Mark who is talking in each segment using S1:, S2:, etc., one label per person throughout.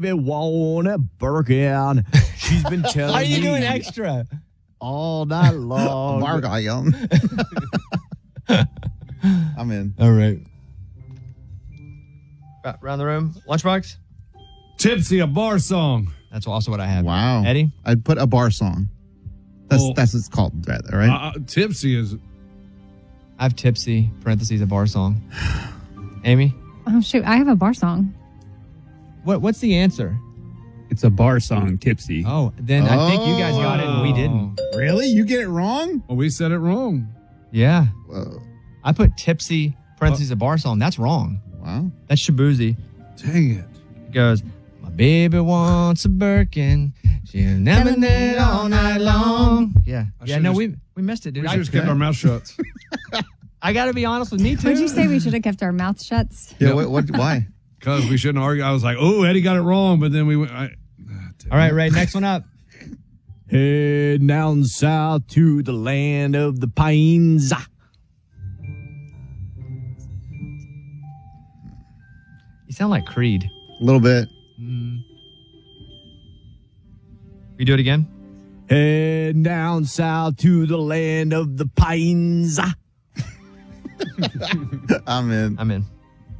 S1: baby want a Birkin. She's been telling me.
S2: Why are you doing extra?
S1: All night long.
S3: Bargain. I'm in.
S2: All right. Around the room. Lunchbox?
S4: Tipsy, a bar song.
S2: That's also what I have.
S3: Wow.
S2: Eddie?
S3: I'd put a bar song. That's
S4: Well,
S3: what it's called, right?
S4: Tipsy is.
S2: I have Tipsy, parentheses, a bar song. Amy?
S5: Oh, shoot. I have a bar song.
S2: What's the answer?
S6: It's a bar song, Tipsy.
S2: Oh, then I think you guys got it and we didn't.
S3: Really? You get it wrong?
S4: Well, we said it wrong.
S2: Yeah.
S3: Whoa.
S2: I put Tipsy, parentheses, a bar song. That's wrong.
S3: Wow.
S2: That's Shabuzi.
S4: Dang it.
S2: It goes, my baby wants a Birkin. She'll never knit all night long. Yeah. Yeah, no, we missed it, dude.
S4: We should have kept our mouth shut.
S2: I got to be honest with me, too.
S5: Would you say we should have kept our mouth shut?
S3: Yeah, why?
S4: Because we shouldn't argue. I was like, oh, Eddie got it wrong. But then we went.
S2: All right, Ray, next one up.
S1: Head down south to the land of the pines.
S2: You sound like Creed.
S3: A little bit.
S2: You do it again?
S1: Head down south to the land of the pines.
S3: I'm in.
S2: I'm in.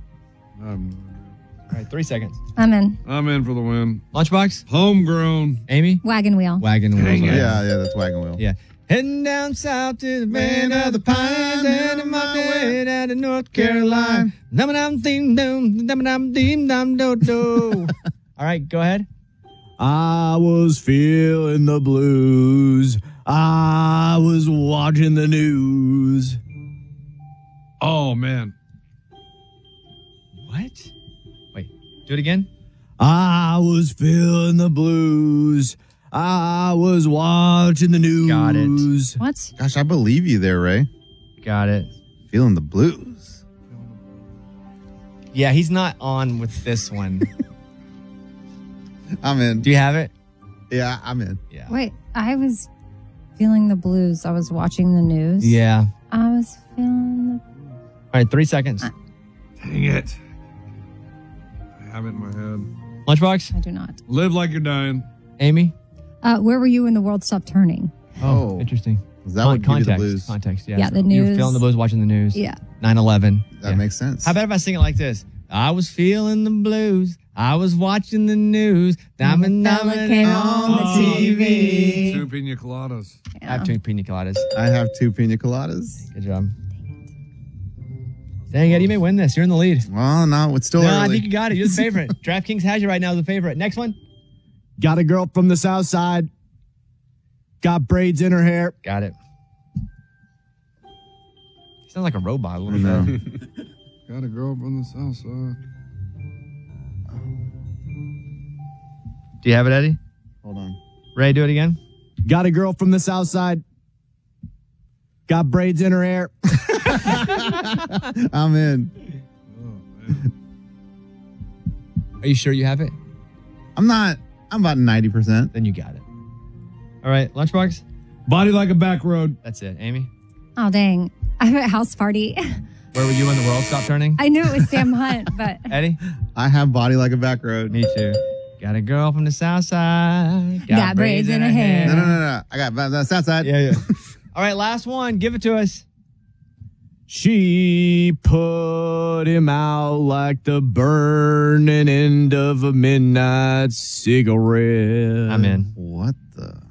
S2: All right, 3 seconds.
S5: I'm in.
S4: I'm in for the win.
S2: Lunchbox?
S4: Homegrown.
S2: Amy?
S5: Wagon wheel.
S2: Wagon wheel.
S3: Yeah, that's wagon wheel.
S2: Yeah. Heading down south to the land of the pines, and I'm on the way down to North Carolina. Dum-dum-ding-dum, All right, go ahead.
S1: I was feeling the blues. I was watching the news.
S4: Oh, man.
S2: What? Wait, do it again.
S1: I was feeling the blues. I was watching the news.
S2: Got it.
S5: What?
S3: Gosh, I believe you there, Ray.
S2: Got it.
S3: Feeling the blues.
S2: Yeah, he's not on with this one.
S3: I'm in.
S2: Do you have it?
S3: Yeah, I'm in.
S2: Yeah.
S5: Wait, I was feeling the blues. I was watching the news.
S2: Yeah.
S5: I was feeling the...
S2: All right, 3 seconds.
S4: Dang it. I have it in my head.
S2: Lunchbox?
S5: I do not.
S4: Live like you're dying.
S2: Amy?
S5: Where were you when the world stopped turning?
S2: Oh, interesting.
S3: Is that what give you the
S2: context?
S3: blues?
S2: Context, yeah.
S5: Yeah, the
S2: You were
S5: news.
S2: feeling the blues watching the news.
S5: Yeah.
S2: 9/11.
S3: That makes sense.
S2: How about if I sing it like this? I was feeling the blues. I was watching the news. Diamond
S5: came on the TV.
S4: 2 pina coladas.
S2: I have 2 pina coladas.
S3: I have 2 pina coladas.
S2: Good job. Dang it, you may win this. You're in the lead.
S3: Well, no, it's still
S2: No,
S3: early.
S2: I think you got it. You're the favorite. DraftKings has you right now as the favorite. Next one.
S1: Got a girl from the south side. Got braids in her hair.
S2: Got it. Sounds like a robot a little
S3: No.
S2: bit.
S4: Got a girl from the south side.
S2: Do you have it, Eddie?
S3: Hold on.
S2: Ray, do it again.
S1: Got a girl from the south side. Got braids in her hair.
S3: I'm in.
S2: Are you sure you have it?
S3: I'm not. I'm about 90%.
S2: Then you got it. All right, Lunchbox?
S4: Body like a back road.
S2: That's it. Amy?
S5: Oh, dang. I have a house party.
S2: Where were you when the world stopped turning?
S5: I knew it was Sam Hunt, but...
S2: Eddie?
S3: I have body like a back road.
S2: Me too. Got a girl from the south side.
S5: Got braids in her hair.
S3: No. I got the south side.
S2: Yeah. All right, last one. Give it to us.
S1: She put him out like the burning end of a midnight cigarette.
S2: I'm in.
S3: What the?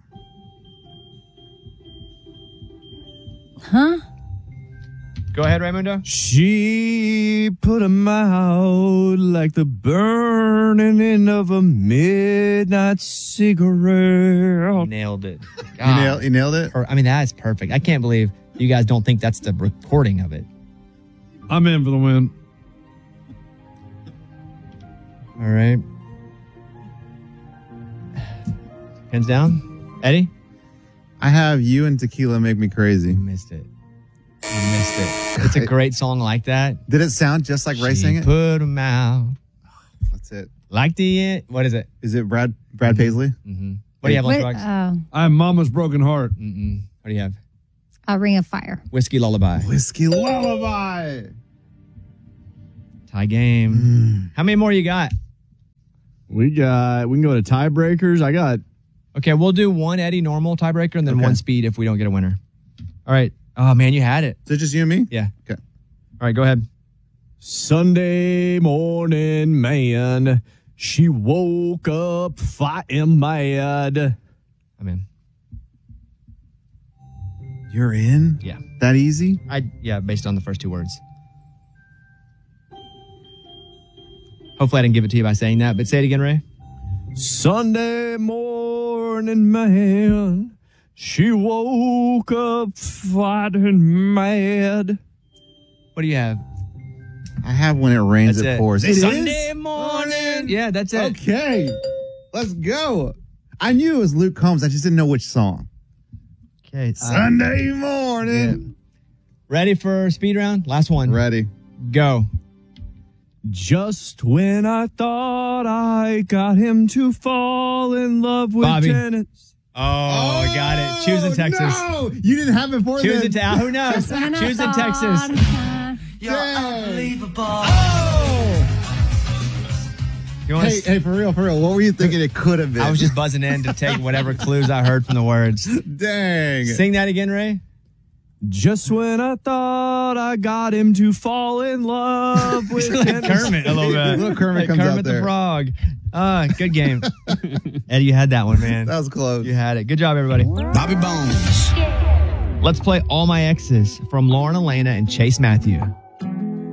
S5: Huh?
S2: Go ahead, Raymundo.
S1: She put him out like the burning end of a midnight cigarette.
S2: Nailed it.
S3: You nailed it?
S2: I mean, that is perfect. I can't believe you guys don't think that's the recording of it.
S4: I'm in for the win.
S2: All right. Hands down. Eddie?
S3: I have You and Tequila Make Me Crazy.
S2: You missed it. It's a great song like that.
S3: Did it sound just like Ray sang it?
S2: Put 'em out.
S3: That's it.
S2: Like the what is it?
S3: Is it Brad Paisley?
S2: Mm-hmm. What do you have, Lunchbox?
S4: I have Mama's Broken Heart.
S2: Mm-mm. What do you have?
S5: A Ring of Fire.
S2: Whiskey Lullaby.
S3: Whiskey Lullaby.
S2: Tie game. How many more you got?
S1: We can go to tiebreakers. I got
S2: Okay, we'll do one Eddie normal tiebreaker and then
S3: Okay.
S2: one speed if we don't get a winner. All right. Oh, man, you had it.
S3: Is it just you and me?
S2: Yeah.
S3: Okay.
S2: All right, go ahead.
S1: Sunday morning, man. She woke up fighting mad.
S2: I'm in.
S3: You're in?
S2: Yeah.
S3: That easy?
S2: Based on the first two words. Hopefully I didn't give it to you by saying that, but say it again, Ray.
S1: Sunday morning, man. She woke up fighting mad.
S2: What do you have?
S3: I have when it rains,
S2: That's
S3: it
S2: it.
S3: pours. It
S2: Sunday
S3: is?
S2: morning. Yeah, that's it.
S3: Okay. Let's go. I knew it was Luke Combs. I just didn't know which song.
S2: Okay.
S3: Sunday morning.
S2: Ready for speed round? Last one.
S3: Ready.
S2: Go.
S1: Just when I thought I got him to fall in love with
S2: Bobby.
S1: tenants.
S2: Oh, I got it. Choose in Texas.
S3: No, you didn't have it for
S2: Choose
S3: then.
S2: in Who knows?
S5: When I
S2: Choose in
S5: thought,
S2: Texas. You want
S3: Hey, for real. What were you thinking it could have been?
S2: I was just buzzing in to take whatever clues I heard from the words.
S3: Dang.
S2: Sing that again, Ray.
S1: Just when I thought I got him to fall in love with tenants.
S2: Kermit a little bit.
S3: Little Kermit comes
S2: Kermit
S3: out
S2: the
S3: there.
S2: Frog. Good game. Eddie, you had that one, man.
S3: That was close.
S2: You had it. Good job, everybody.
S7: Bobby Bones.
S2: Let's play All My Exes from Lauren Elena and Chase Matthew.